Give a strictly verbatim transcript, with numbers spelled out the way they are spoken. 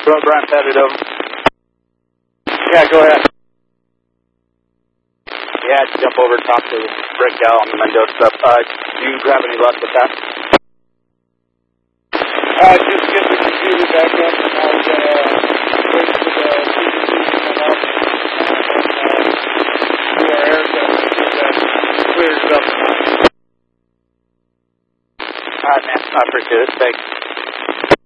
Hello, Brian Pettit, over. Yeah, go ahead. Yeah, I'd jump over and talk to Rick Gal on the Mendoza stuff. Uh, do you have any luck with that? Uh, just get the computer back up and I'll, uh, wait for the C D C to come up and, uh, do our air test until that clears up. Alright, man. I appreciate it. Thanks.